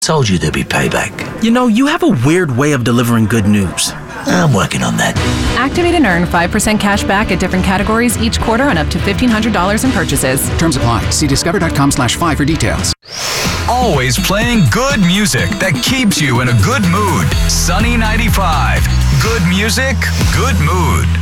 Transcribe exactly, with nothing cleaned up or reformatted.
Told you there'd be payback. You know, you have a weird way of delivering good news. I'm working on that. Activate and earn five percent cash back at different categories each quarter on up to fifteen hundred dollars in purchases. Terms apply. See discover.com slash five for details. Always playing good music that keeps you in a good mood. Sunny ninety-five. Good music, good mood.